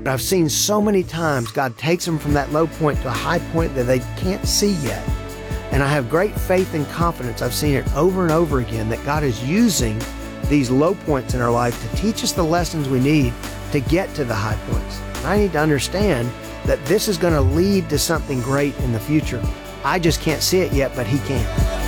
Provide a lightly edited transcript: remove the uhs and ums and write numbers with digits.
And I've seen so many times God takes them from that low point to a high point that they can't see yet. And I have great faith and confidence. I've seen it over and over again that God is using these low points in our life to teach us the lessons we need to get to the high points. And I need to understand that this is going to lead to something great in the future. I just can't see it yet, but He can.